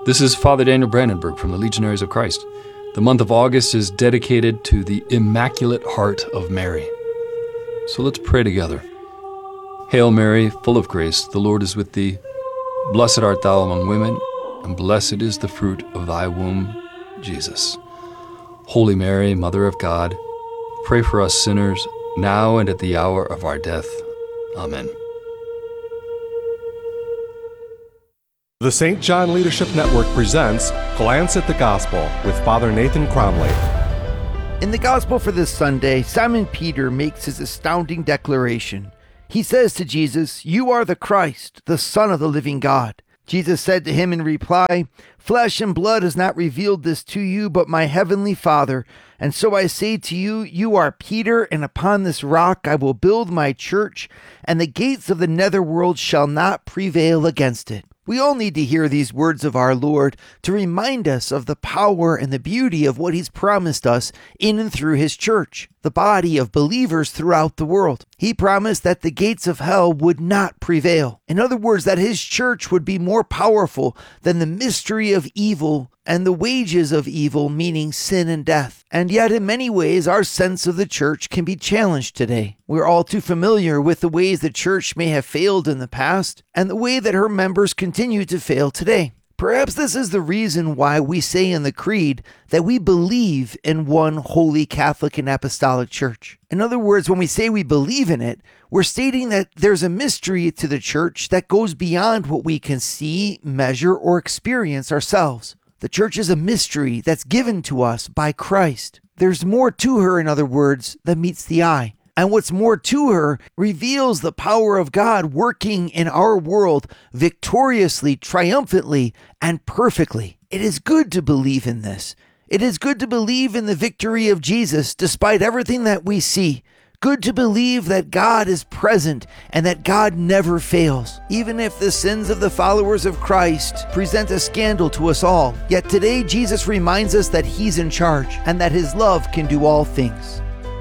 This is Father Daniel Brandenburg from the Legionaries of Christ. The month of August is dedicated to the Immaculate Heart of Mary. So let's pray together. Hail Mary, full of grace, the Lord is with thee. Blessed art thou among women, and blessed is the fruit of thy womb, Jesus. Holy Mary, Mother of God, pray for us sinners, now and at the hour of our death. Amen. The St. John Leadership Network presents Glance at the Gospel with Father Nathan Cromley. In the Gospel for this Sunday, Simon Peter makes his astounding declaration. He says to Jesus, "You are the Christ, the Son of the living God." Jesus said to him in reply, "Flesh and blood has not revealed this to you, but my heavenly Father. And so I say to you, you are Peter, and upon this rock I will build my church, and the gates of the netherworld shall not prevail against it." We all need to hear these words of our Lord to remind us of the power and the beauty of what He's promised us in and through His church, the body of believers throughout the world. He promised that the gates of hell would not prevail. In other words, that His church would be more powerful than the mystery of evil and the wages of evil, meaning sin and death. And yet, in many ways, our sense of the church can be challenged today. We're all too familiar with the ways the church may have failed in the past and the way that her members continue to fail today. Perhaps this is the reason why we say in the Creed that we believe in one holy Catholic and Apostolic Church. In other words, when we say we believe in it, we're stating that there's a mystery to the church that goes beyond what we can see, measure, or experience ourselves. The church is a mystery that's given to us by Christ. There's more to her, in other words, than meets the eye. And what's more to her reveals the power of God working in our world victoriously, triumphantly, and perfectly. It is good to believe in this. It is good to believe in the victory of Jesus despite everything that we see. Good to believe that God is present and that God never fails. Even if the sins of the followers of Christ present a scandal to us all, yet today Jesus reminds us that He's in charge and that His love can do all things.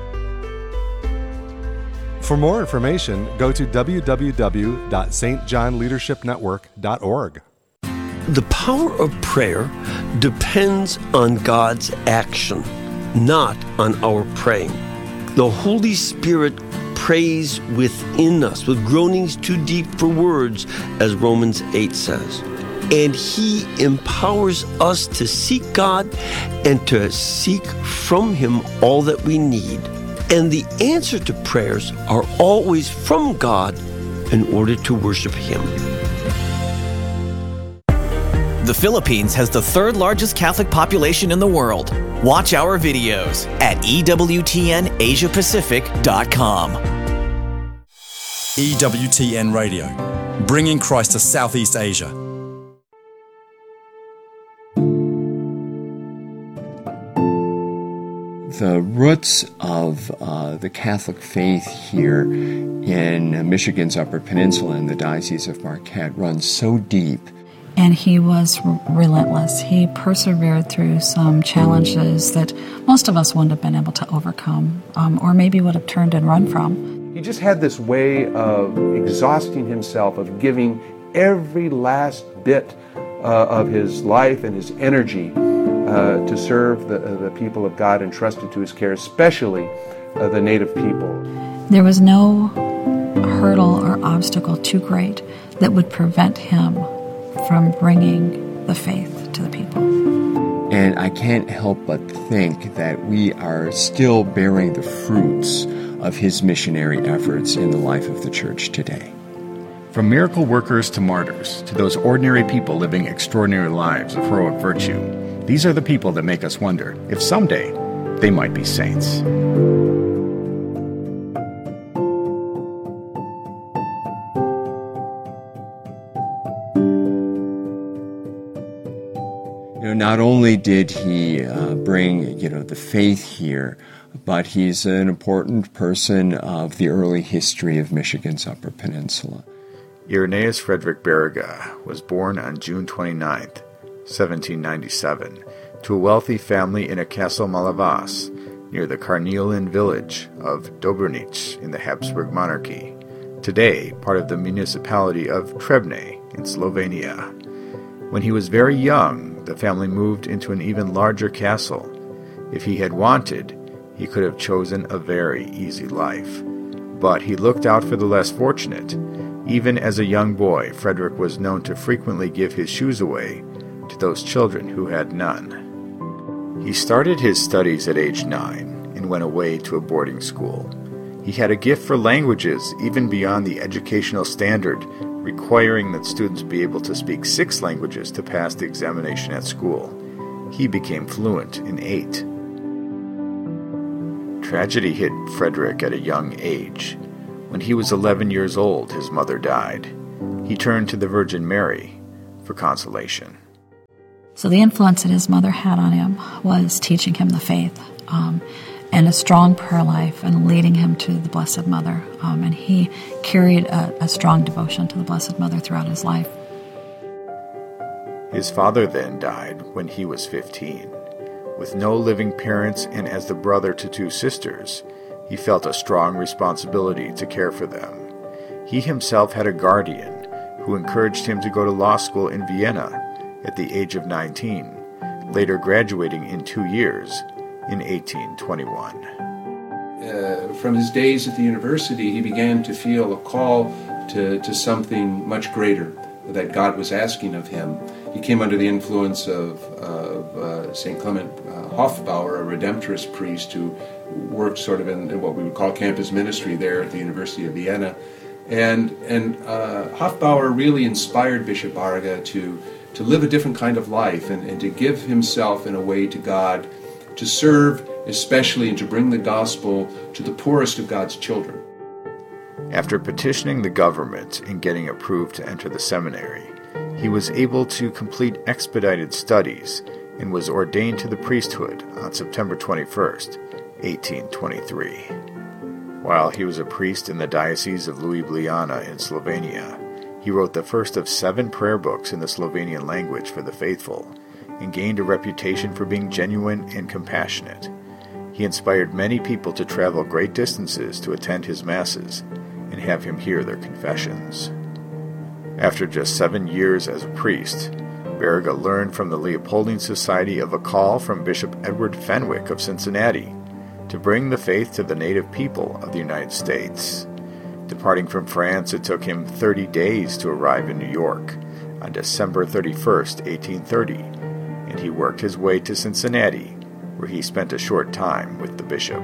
For more information, go to www.stjohnleadershipnetwork.org. The power of prayer depends on God's action, not on our praying. The Holy Spirit prays within us with groanings too deep for words, as Romans 8 says. And He empowers us to seek God and to seek from Him all that we need. And the answer to prayers are always from God in order to worship Him. The Philippines has the third largest Catholic population in the world. Watch our videos at EWTNAsiaPacific.com. EWTN Radio, bringing Christ to Southeast Asia. The roots of the Catholic faith here in Michigan's Upper Peninsula in the Diocese of Marquette run so deep. And he was relentless. He persevered through some challenges that most of us wouldn't have been able to overcome, or maybe would have turned and run from. He just had this way of exhausting himself, of giving every last bit of his life and his energy to serve the people of God entrusted to his care, especially the Native people. There was no hurdle or obstacle too great that would prevent him from bringing the faith to the people. And I can't help but think that we are still bearing the fruits of his missionary efforts in the life of the church today. From miracle workers to martyrs, to those ordinary people living extraordinary lives of heroic virtue, these are the people that make us wonder if someday they might be saints. Not only did he bring, the faith here, but he's an important person of the early history of Michigan's Upper Peninsula. Irenaeus Frederick Barriga was born on June 29, 1797, to a wealthy family in a castle Malavas, near the Carniolan village of Dobranic in the Habsburg monarchy, today part of the municipality of Trebne in Slovenia. When he was very young, the family moved into an even larger castle. If he had wanted, he could have chosen a very easy life. But he looked out for the less fortunate. Even as a young boy, Frederick was known to frequently give his shoes away to those children who had none. He started his studies at age 9 and went away to a boarding school. He had a gift for languages even beyond the educational standard, requiring that students be able to speak 6 languages to pass the examination at school. He became fluent in 8. Tragedy hit Frederick at a young age. When he was 11 years old, his mother died. He turned to the Virgin Mary for consolation. So the influence that his mother had on him was teaching him the faith and a strong prayer life and leading him to the Blessed Mother. And he carried a strong devotion to the Blessed Mother throughout his life. His father then died when he was 15. With no living parents and as the brother to 2 sisters, he felt a strong responsibility to care for them. He himself had a guardian who encouraged him to go to law school in Vienna at the age of 19, later graduating in 2 years in 1821. From his days at the university, he began to feel a call to something much greater that God was asking of him. He came under the influence of St. Clement Hofbauer, a Redemptorist priest who worked sort of in what we would call campus ministry there at the University of Vienna. And Hofbauer really inspired Bishop Baraga to live a different kind of life and to give himself in a way to God, to serve especially and to bring the gospel to the poorest of God's children. After petitioning the government and getting approved to enter the seminary, he was able to complete expedited studies and was ordained to the priesthood on September 21st, 1823. While he was a priest in the Diocese of Ljubljana in Slovenia, he wrote the first of 7 prayer books in the Slovenian language for the faithful and gained a reputation for being genuine and compassionate. He inspired many people to travel great distances to attend his masses and have him hear their confessions. After just 7 years as a priest, Baraga learned from the Leopoldine Society of a call from Bishop Edward Fenwick of Cincinnati to bring the faith to the native people of the United States. Departing from France, it took him 30 days to arrive in New York on December 31st, 1830, and he worked his way to Cincinnati, where he spent a short time with the bishop.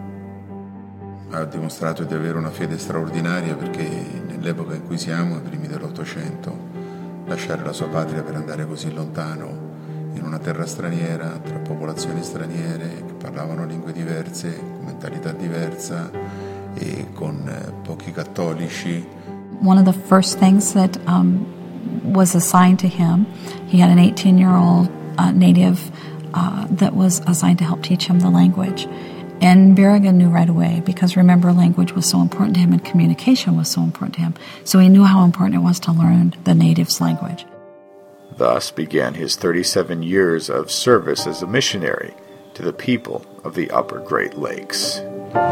Ha dimostrato di avere una fede straordinaria perché nell'epoca in cui siamo, ai primi dell'Ottocento, lasciare la sua patria per andare così lontano in una terra straniera, tra popolazioni straniere che parlavano lingue diverse, con mentalità diversa e con pochi cattolici. One of the first things that was assigned to him, he had an 18-year-old native that was assigned to help teach him the language. And Baraga knew right away, because remember, language was so important to him and communication was so important to him. So he knew how important it was to learn the native's language. Thus began his 37 years of service as a missionary to the people of the Upper Great Lakes.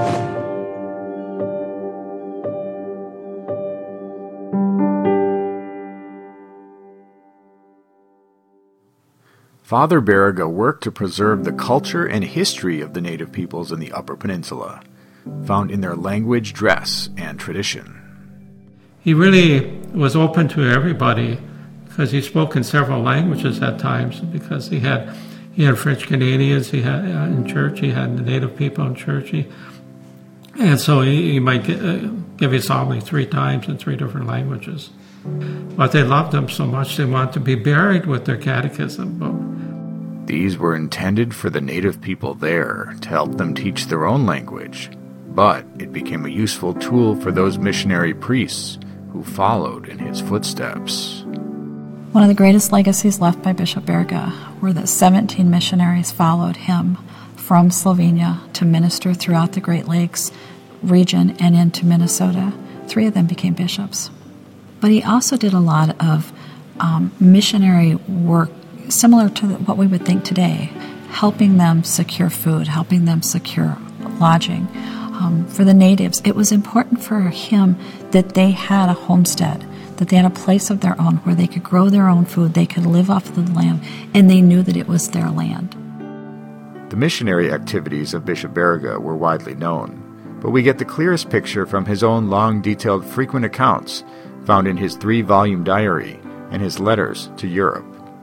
Father Baraga worked to preserve the culture and history of the native peoples in the Upper Peninsula, found in their language, dress, and tradition. He really was open to everybody because he spoke in several languages at times, because he had French Canadians, he had in church, he had the native people in church, and so he might give his homily 3 times in 3 different languages. But they loved him so much they wanted to be buried with their catechism book. These were intended for the native people there to help them teach their own language, but it became a useful tool for those missionary priests who followed in his footsteps. One of the greatest legacies left by Bishop Baraga were that 17 missionaries followed him from Slovenia to minister throughout the Great Lakes region and into Minnesota. 3 of them became bishops. But he also did a lot of missionary work similar to what we would think today, helping them secure food, helping them secure lodging. For the natives, it was important for him that they had a homestead, that they had a place of their own where they could grow their own food, they could live off the land, and they knew that it was their land. The missionary activities of Bishop Baraga were widely known, but we get the clearest picture from his own long, detailed, frequent accounts found in his 3-volume diary and his letters to Europe.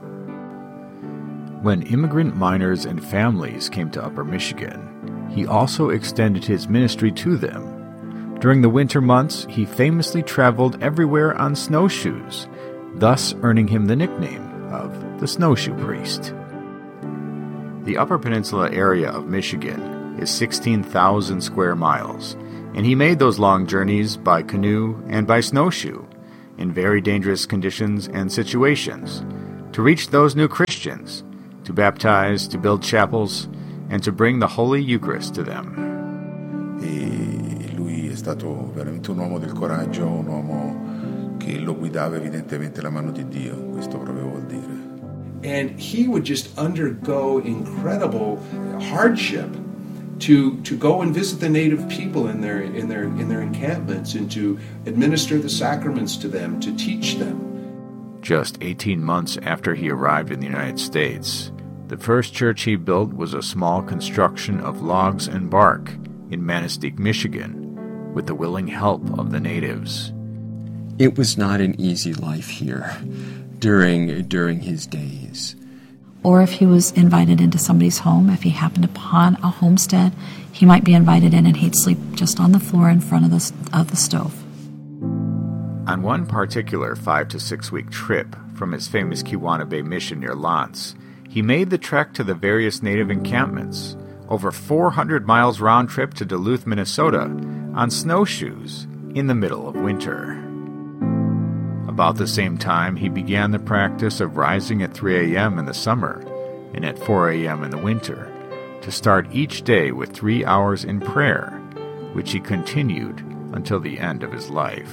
When immigrant miners and families came to Upper Michigan, he also extended his ministry to them. During the winter months, he famously traveled everywhere on snowshoes, thus earning him the nickname of the Snowshoe Priest. The Upper Peninsula area of Michigan is 16,000 square miles, and he made those long journeys by canoe and by snowshoe in very dangerous conditions and situations to reach those new Christians, to baptize, to build chapels, and to bring the Holy Eucharist to them. E lui è stato veramente un uomo del coraggio, un uomo che lo guidava evidentemente la mano di Dio, questo proprio vuol dire. And he would just undergo incredible hardship to go and visit the native people in their encampments and to administer the sacraments to them, to teach them. Just 18 months after he arrived in the United States, the first church he built was a small construction of logs and bark in Manistique, Michigan, with the willing help of the natives. It was not an easy life here during his days. Or if he was invited into somebody's home, if he happened upon a homestead, he might be invited in and he'd sleep just on the floor in front of the stove. On one particular 5 to 6 week trip from his famous Kewanee Bay mission near Lance, he made the trek to the various native encampments, over 400 miles round trip to Duluth, Minnesota, on snowshoes in the middle of winter. About the same time, he began the practice of rising at 3 a.m. in the summer and at 4 a.m. in the winter to start each day with 3 hours in prayer, which he continued until the end of his life.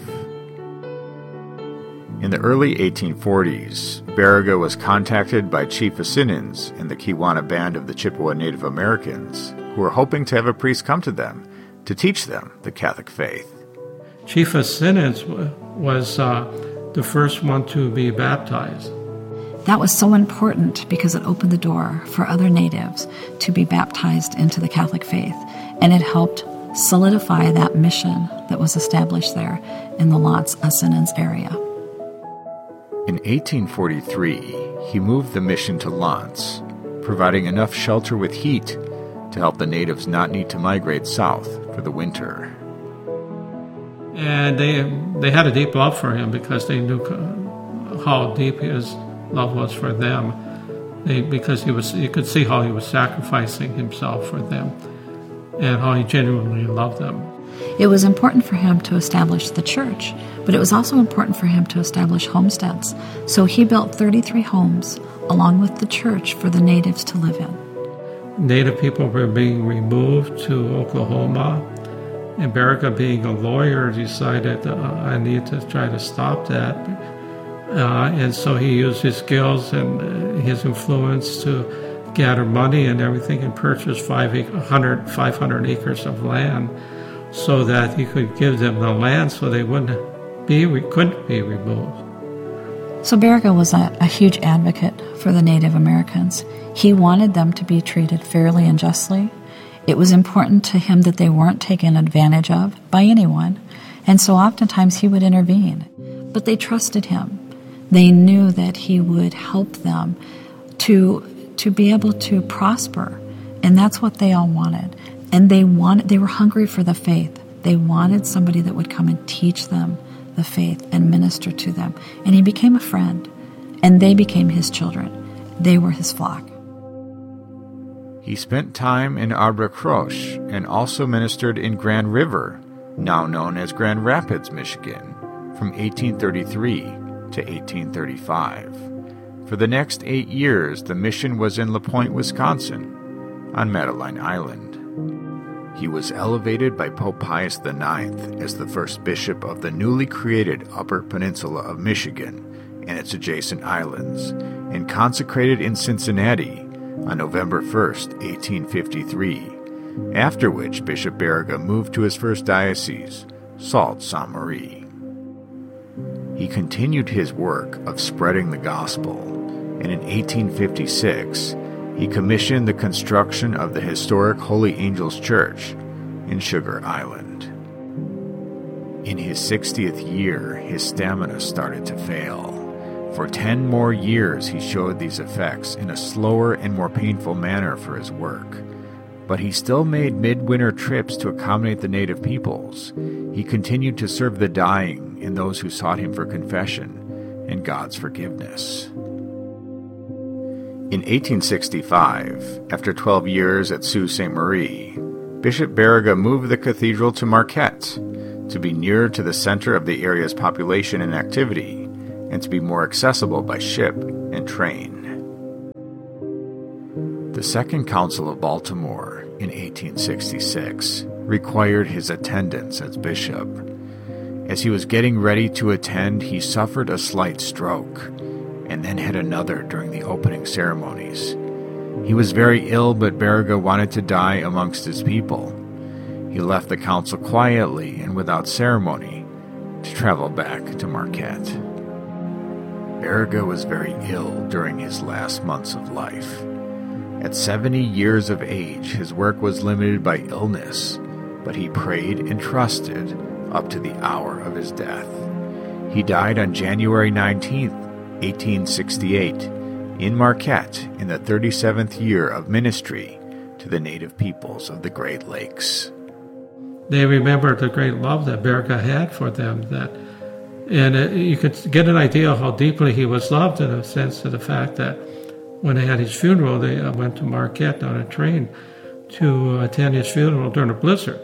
In the early 1840s, Baraga was contacted by Chief Asinins and the Kewanee Band of the Chippewa Native Americans, who were hoping to have a priest come to them to teach them the Catholic faith. Chief Asinins was the first one to be baptized. That was so important because it opened the door for other natives to be baptized into the Catholic faith, and it helped solidify that mission that was established there in the Lance Asinins area. In 1843, he moved the mission to Lance, providing enough shelter with heat to help the natives not need to migrate south for the winter. And they had a deep love for him because they knew how deep his love was for them. Because you could see how he was sacrificing himself for them and how he genuinely loved them. It was important for him to establish the church, but it was also important for him to establish homesteads. So he built 33 homes along with the church for the natives to live in. Native people were being removed to Oklahoma, and Baraga, being a lawyer, decided I need to try to stop that. And so he used his skills and his influence to gather money and everything and purchase 500 acres of land so that he could give them the land so they couldn't be removed. So Baraga was a huge advocate for the Native Americans. He wanted them to be treated fairly and justly. It was important to him that they weren't taken advantage of by anyone, and so oftentimes he would intervene. But they trusted him. They knew that he would help them to be able to prosper, and that's what they all wanted. And they were hungry for the faith. They wanted somebody that would come and teach them the faith and minister to them. And he became a friend, and they became his children. They were his flock. He spent time in Arbre Croche and also ministered in Grand River, now known as Grand Rapids, Michigan, from 1833 to 1835. For the next 8 years, the mission was in LaPointe, Wisconsin, on Madeline Island. He was elevated by Pope Pius IX as the first bishop of the newly created Upper Peninsula of Michigan and its adjacent islands, and consecrated in Cincinnati on November 1st, 1853, after which Bishop Baraga moved to his first diocese, Sault Ste. Marie. he continued his work of spreading the gospel, and in 1856, he commissioned the construction of the historic Holy Angels Church in Sugar Island. In his 60th year, his stamina started to fail. For 10 more years, he showed these effects in a slower and more painful manner for his work. But he still made midwinter trips to accommodate the native peoples. He continued to serve the dying and those who sought him for confession and God's forgiveness. In 1865, after 12 years at Sault Ste. Marie, Bishop Baraga moved the cathedral to Marquette to be nearer to the center of the area's population and activity, and to be more accessible by ship and train. The Second Council of Baltimore in 1866 required his attendance as bishop. As he was getting ready to attend, he suffered a slight stroke, and then had another during the opening ceremonies. He was very ill, but Baraga wanted to die amongst his people. He left the council quietly and without ceremony to travel back to Marquette. Baraga was very ill during his last months of life. At 70 years of age, his work was limited by illness, but he prayed and trusted up to the hour of his death. He died on January 19, 1868, in Marquette in the 37th year of ministry to the native peoples of the Great Lakes. They remembered the great love that Baraga had for them, you could get an idea of how deeply he was loved in a sense of the fact that when they had his funeral, they went to Marquette on a train to attend his funeral during a blizzard.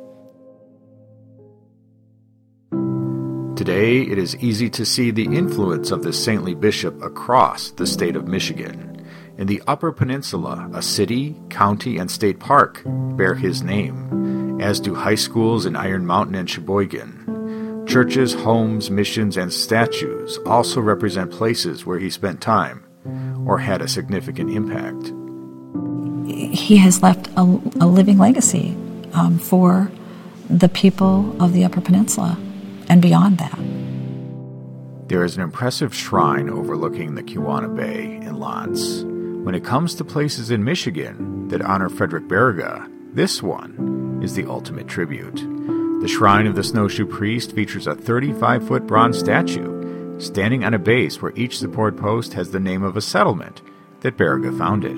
Today, it is easy to see the influence of this saintly bishop across the state of Michigan. In the Upper Peninsula, a city, county, and state park bear his name, as do high schools in Iron Mountain and Sheboygan. Churches, homes, missions, and statues also represent places where he spent time or had a significant impact. He has left a living legacy for the people of the Upper Peninsula and beyond that. There is an impressive shrine overlooking the Kewanee Bay in Lance. When it comes to places in Michigan that honor Frederick Baraga, this one is the ultimate tribute. The Shrine of the Snowshoe Priest features a 35-foot bronze statue standing on a base where each support post has the name of a settlement that Baraga founded.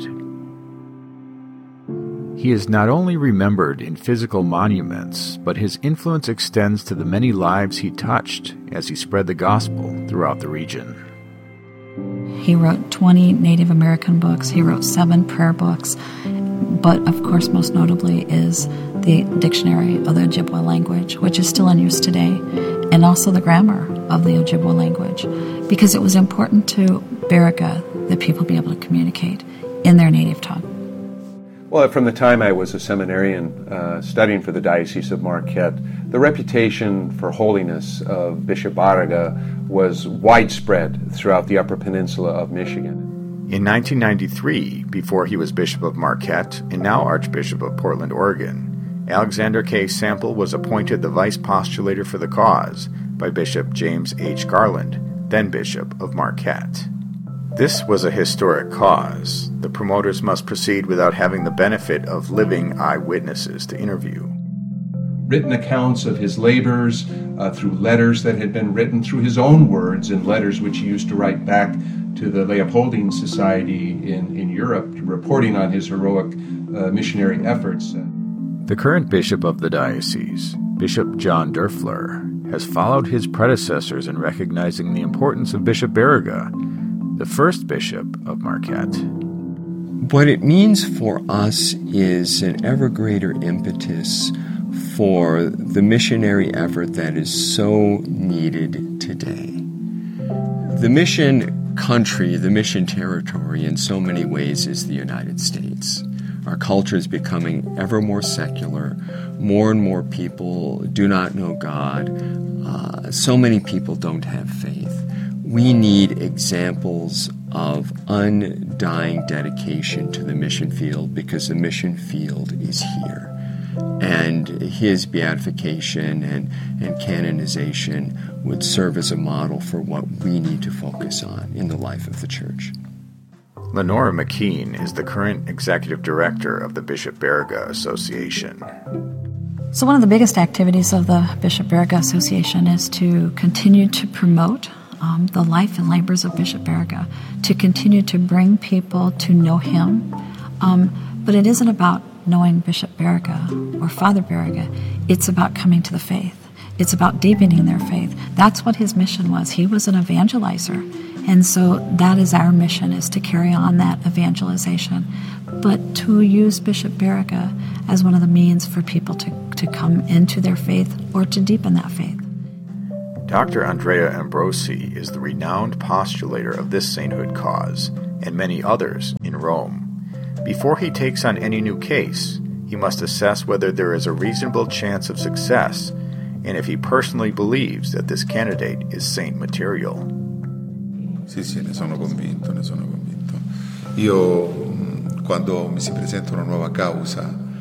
He is not only remembered in physical monuments, but his influence extends to the many lives he touched as he spread the gospel throughout the region. He wrote 20 Native American books. He wrote 7 prayer books. But, of course, most notably is the Dictionary of the Ojibwa language, which is still in use today, and also the grammar of the Ojibwa language, because it was important to Baraga that people be able to communicate in their native tongue. Well, from the time I was a seminarian studying for the Diocese of Marquette, the reputation for holiness of Bishop Baraga was widespread throughout the Upper Peninsula of Michigan. In 1993, before he was Bishop of Marquette and now Archbishop of Portland, Oregon, Alexander K. Sample was appointed the vice postulator for the cause by Bishop James H. Garland, then Bishop of Marquette. This was a historic cause. The promoters must proceed without having the benefit of living eyewitnesses to interview. Written accounts of his labors through letters that had been written, through his own words in letters which he used to write back to the Leopoldine Society in Europe, reporting on his heroic missionary efforts. The current bishop of the diocese, Bishop John Durfler, has followed his predecessors in recognizing the importance of Bishop Baraga, the first bishop of Marquette. What it means for us is an ever greater impetus for the missionary effort that is so needed today. The mission country, the mission territory, in so many ways is the United States. Our culture is becoming ever more secular. More and more people do not know God. So many people don't have faith. We need examples of undying dedication to the mission field because the mission field is here. And his beatification and canonization would serve as a model for what we need to focus on in the life of the Church. Lenora McKean is the current executive director of the Bishop Baraga Association. So one of the biggest activities of the Bishop Baraga Association is to continue to promote the life and labors of Bishop Baraga, to continue to bring people to know him. But it isn't about knowing Bishop Baraga or Father Baraga. It's about coming to the faith. It's about deepening their faith. That's what his mission was. He was an evangelizer. And so that is our mission, is to carry on that evangelization, but to use Bishop Baraga as one of the means for people to come into their faith or to deepen that faith. Dr. Andrea Ambrosi is the renowned postulator of this sainthood cause and many others in Rome. Before he takes on any new case, he must assess whether there is a reasonable chance of success and if he personally believes that this candidate is saint material. Sì, ne sono convinto. Io, quando mi si presenta una nuova causa,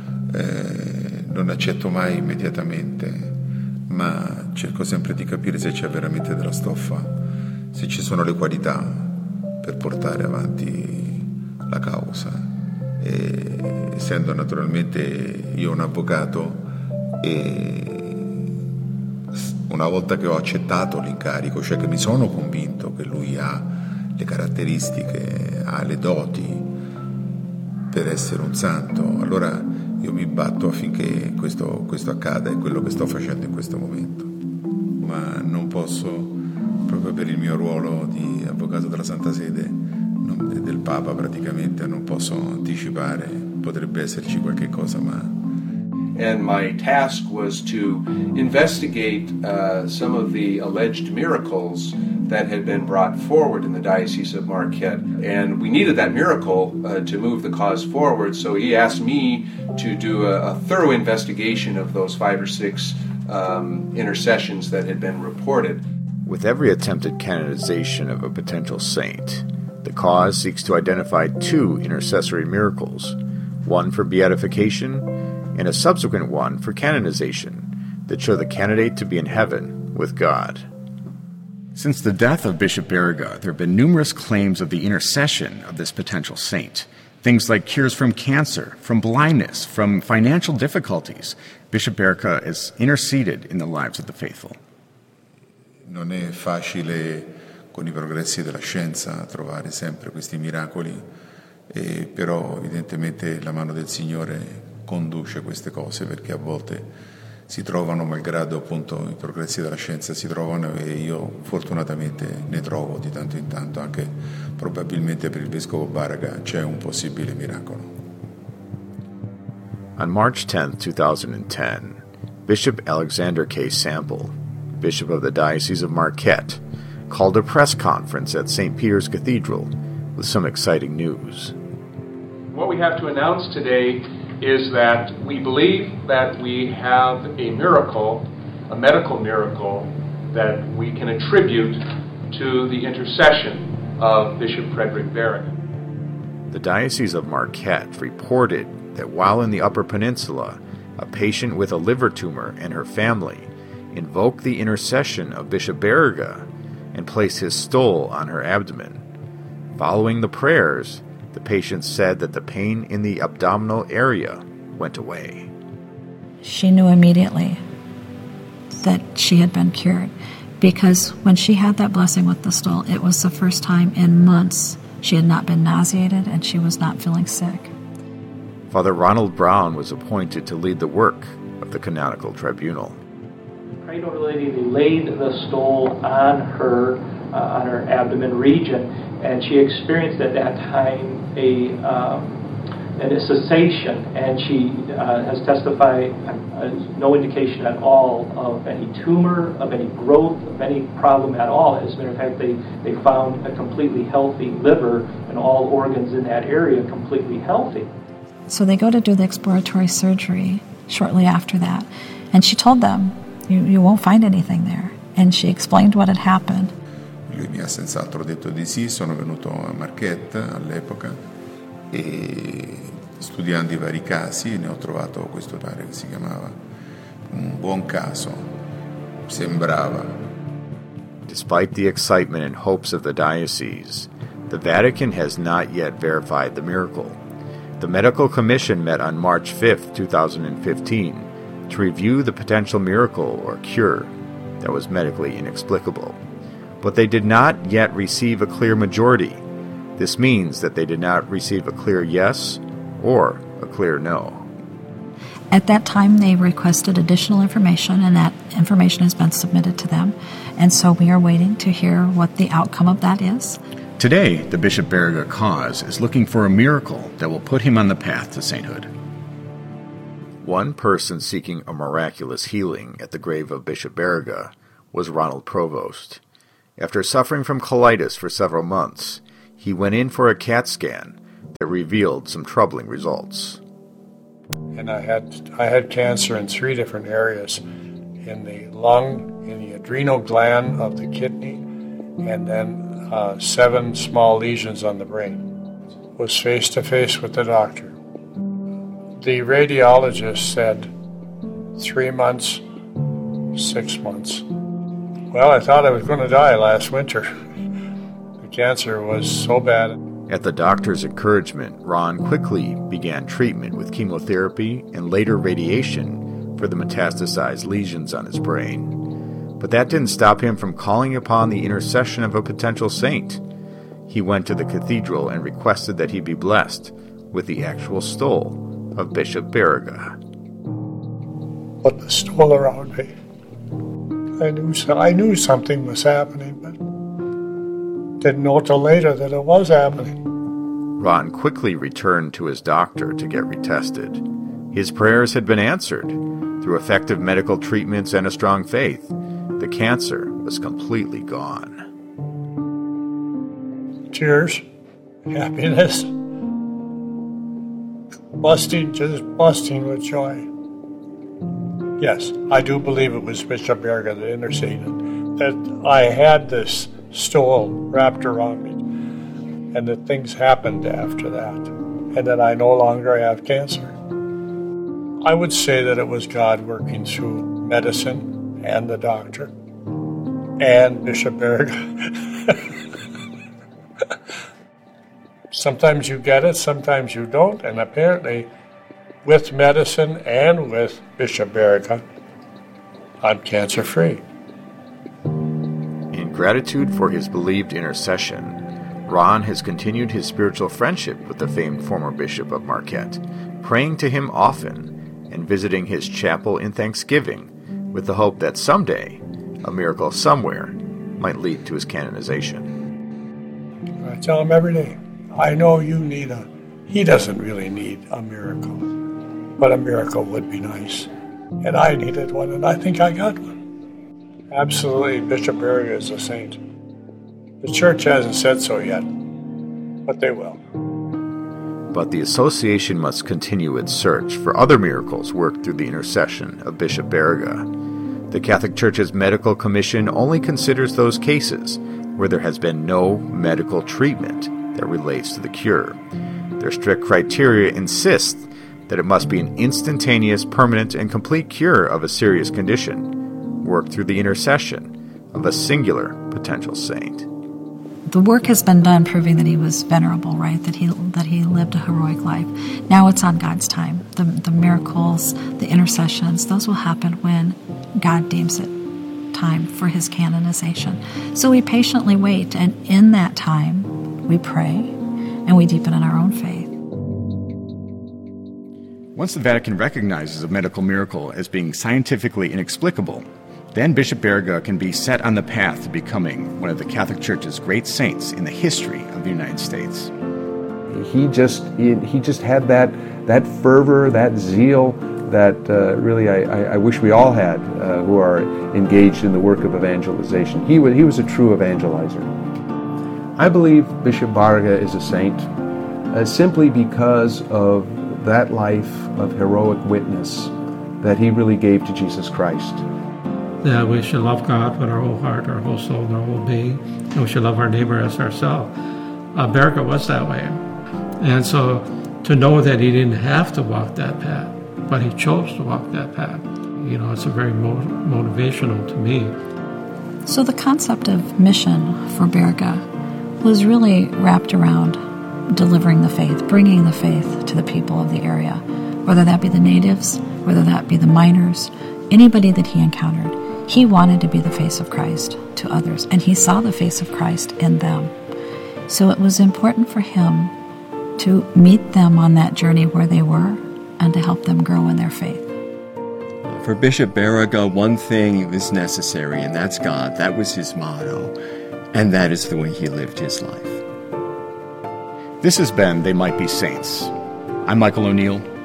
non accetto mai immediatamente, ma cerco sempre di capire se c'è veramente della stoffa, se ci sono le qualità per portare avanti la causa. E, essendo naturalmente io un avvocato, e una volta che ho accettato l'incarico, cioè che mi sono convinto che lui ha le caratteristiche, ha le doti per essere un santo, allora io mi batto affinché questo accada, è quello che sto facendo in questo momento. Ma non posso, proprio per il mio ruolo di avvocato della Santa Sede, del Papa praticamente, non posso anticipare, potrebbe esserci qualche cosa, ma... And my task was to investigate some of the alleged miracles that had been brought forward in the Diocese of Marquette. And we needed that miracle to move the cause forward, so he asked me to do a thorough investigation of those 5 or 6 intercessions that had been reported. With every attempted canonization of a potential saint, the cause seeks to identify 2 intercessory miracles, one for beatification and a subsequent one for canonization, that show the candidate to be in heaven with God. Since the death of Bishop Baraga, there have been numerous claims of the intercession of this potential saint. Things like cures from cancer, from blindness, from financial difficulties. Bishop Baraga has interceded in the lives of the faithful. Non è facile con I progressi della scienza trovare sempre questi miracoli, però evidentemente la mano del Signore conduce queste cose, perché a volte si trovano, malgrado appunto I progressi della scienza si trovano, e io fortunatamente ne trovo di tanto in tanto. Anche probabilmente per il Vescovo Baraga c'è un possibile miracolo. On March 10, 2010, Bishop Alexander K. Sample, Bishop of the Diocese of Marquette, called a press conference at St. Peter's Cathedral with some exciting news. What we have to announce today is that we believe that we have a miracle, a medical miracle, that we can attribute to the intercession of Bishop Frederick Baraga. The Diocese of Marquette reported that while in the Upper Peninsula, a patient with a liver tumor and her family invoked the intercession of Bishop Baraga and placed his stole on her abdomen. Following the prayers, the patient said that the pain in the abdominal area went away. She knew immediately that she had been cured, because when she had that blessing with the stole, it was the first time in months she had not been nauseated and she was not feeling sick. Father Ronald Brown was appointed to lead the work of the Canonical Tribunal. Prayed over the lady, laid the stole on her abdomen region, and she experienced at that time a cessation, and she has testified no indication at all of any tumor, of any growth, of any problem at all. As a matter of fact, they found a completely healthy liver and all organs in that area completely healthy. So they go to do the exploratory surgery shortly after that, and she told them, you won't find anything there. And she explained what had happened. Lui mi ha senz'altro detto di sì, sono venuto a Marquette all'epoca e studiando i vari casi ne ho trovato questo pare che si chiamava un buon caso. Sembrava. Despite the excitement and hopes of the diocese, the Vatican has not yet verified the miracle. The Medical Commission met on March 5, 2015, to review the potential miracle or cure that was medically inexplicable. But they did not yet receive a clear majority. This means that they did not receive a clear yes or a clear no. At that time, they requested additional information, and that information has been submitted to them. And so we are waiting to hear what the outcome of that is. Today, the Bishop Berga cause is looking for a miracle that will put him on the path to sainthood. One person seeking a miraculous healing at the grave of Bishop Berga was Ronald Provost. After suffering from colitis for several months, he went in for a CAT scan that revealed some troubling results. And I had cancer in 3 different areas, in the lung, in the adrenal gland of the kidney, and then 7 small lesions on the brain. Was face to face with the doctor. The radiologist said 3 months, 6 months. Well, I thought I was going to die last winter. The cancer was so bad. At the doctor's encouragement, Ron quickly began treatment with chemotherapy and later radiation for the metastasized lesions on his brain. But that didn't stop him from calling upon the intercession of a potential saint. He went to the cathedral and requested that he be blessed with the actual stole of Bishop Berga. Put the stole around me. I knew something was happening, but didn't know till later that it was happening. Ron quickly returned to his doctor to get retested. His prayers had been answered. Through effective medical treatments and a strong faith, the cancer was completely gone. Tears, happiness, just busting with joy. Yes, I do believe it was Bishop Berga that interceded, that I had this stole wrapped around me, and that things happened after that, and that I no longer have cancer. I would say that it was God working through medicine and the doctor and Bishop Berga. Sometimes you get it, sometimes you don't, and apparently with medicine and with Bishop Berga, I'm cancer-free. In gratitude for his believed intercession, Ron has continued his spiritual friendship with the famed former Bishop of Marquette, praying to him often and visiting his chapel in thanksgiving with the hope that someday a miracle somewhere might lead to his canonization. I tell him every day, I know you need he doesn't really need a miracle, but a miracle would be nice. And I needed one, and I think I got one. Absolutely, Bishop Berga is a saint. The church hasn't said so yet, but they will. But the association must continue its search for other miracles worked through the intercession of Bishop Berga. The Catholic Church's Medical Commission only considers those cases where there has been no medical treatment that relates to the cure. Their strict criteria insist that it must be an instantaneous, permanent, and complete cure of a serious condition, worked through the intercession of a singular potential saint. The work has been done proving that he was venerable, right? That he lived a heroic life. Now it's on God's time. The miracles, the intercessions, those will happen when God deems it time for his canonization. So we patiently wait, and in that time, we pray and we deepen in our own faith. Once the Vatican recognizes a medical miracle as being scientifically inexplicable, then Bishop Berga can be set on the path to becoming one of the Catholic Church's great saints in the history of the United States. He just had that fervor, that zeal that really I wish we all had who are engaged in the work of evangelization. He was a true evangelizer. I believe Bishop Berga is a saint simply because of that life of heroic witness that he really gave to Jesus Christ. That we should love God with our whole heart, our whole soul, and our whole being, and we should love our neighbor as ourselves. Berga was that way. And so to know that he didn't have to walk that path, but he chose to walk that path. You know, it's a very motivational to me. So the concept of mission for Berga was really wrapped around delivering the faith, bringing the faith to the people of the area, whether that be the natives, whether that be the miners, anybody that he encountered. He wanted to be the face of Christ to others, and he saw the face of Christ in them. So it was important for him to meet them on that journey where they were and to help them grow in their faith. For Bishop Berga, one thing is necessary, and that's God. That was his motto, and that is the way he lived his life. This has been They Might Be Saints. I'm Michael O'Neill.